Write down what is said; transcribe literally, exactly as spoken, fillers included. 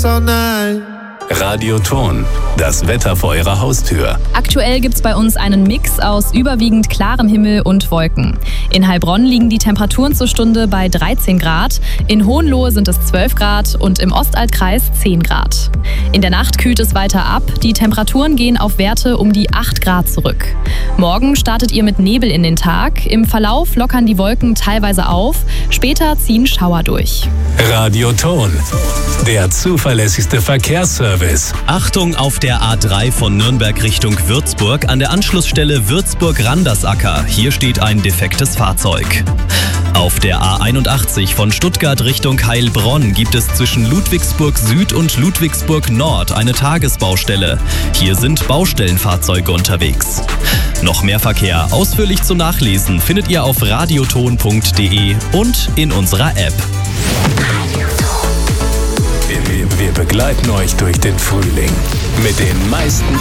Radioton, das Wetter vor Ihrer Haustür. Aktuell gibt's bei uns einen Mix aus überwiegend klarem Himmel und Wolken. In Heilbronn liegen die Temperaturen zur Stunde bei dreizehn Grad, in Hohenlohe sind es zwölf Grad und im Ostaltkreis zehn Grad. In der Nacht kühlt es weiter ab, die Temperaturen gehen auf Werte um die acht Grad zurück. Morgen startet ihr mit Nebel in den Tag, im Verlauf lockern die Wolken teilweise auf, später ziehen Schauer durch. Radioton, der zuverlässigste Verkehrsservice. Achtung auf der A drei von Nürnberg Richtung Würzburg an der Anschlussstelle Würzburg-Randersacker. Hier steht ein defektes Fahrzeug. Auf der A einundachtzig von Stuttgart Richtung Heilbronn gibt es zwischen Ludwigsburg Süd und Ludwigsburg Nord eine Tagesbaustelle. Hier sind Baustellenfahrzeuge unterwegs. Noch mehr Verkehr ausführlich zum Nachlesen findet ihr auf radioton punkt de und in unserer App. Wir, wir begleiten euch durch den Frühling mit den meisten